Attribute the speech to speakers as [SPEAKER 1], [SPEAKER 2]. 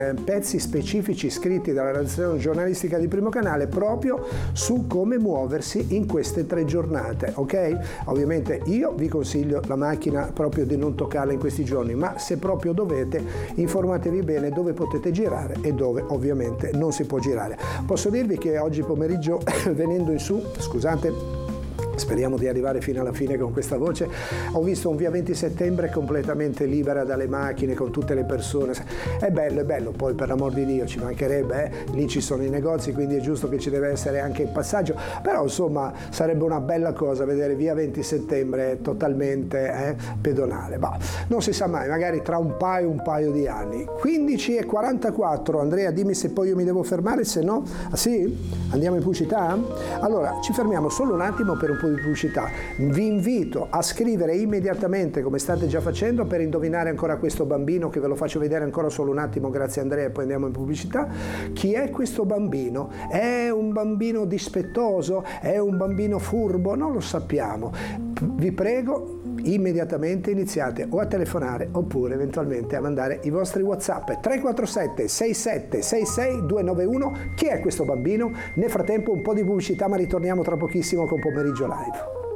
[SPEAKER 1] pezzi specifici scritti dalla redazione giornalistica di Primo Canale proprio su come muoversi in queste 3 giornate, ok? Ovviamente io vi consiglio la macchina proprio di non toccarla in questi giorni, ma se proprio dovete, informatevi bene dove potete girare e dove ovviamente non si può girare. Posso dirvi che oggi pomeriggio venendo in su, scusate, speriamo di arrivare fino alla fine con questa voce, ho visto un via 20 settembre completamente libera dalle macchine, con tutte le persone. È bello, poi per l'amor di Dio ci mancherebbe, lì ci sono i negozi, quindi è giusto che ci deve essere anche il passaggio, però insomma sarebbe una bella cosa vedere via 20 settembre totalmente pedonale. Bah, non si sa mai, magari tra un paio di anni. 15:44, Andrea dimmi se poi io mi devo fermare, se no, sì? Andiamo in pubblicità? Allora, ci fermiamo solo un attimo per un po' di pubblicità. Vi invito a scrivere immediatamente, come state già facendo, per indovinare ancora questo bambino, che ve lo faccio vedere ancora solo un attimo, grazie Andrea, e poi andiamo in pubblicità. Chi è questo bambino? È un bambino dispettoso? È un bambino furbo? Non lo sappiamo. Vi prego, immediatamente iniziate o a telefonare oppure eventualmente a mandare i vostri WhatsApp 347 67 66 291. Chi è questo bambino? Nel frattempo un po' di pubblicità, ma ritorniamo tra pochissimo con Pomeriggio Live.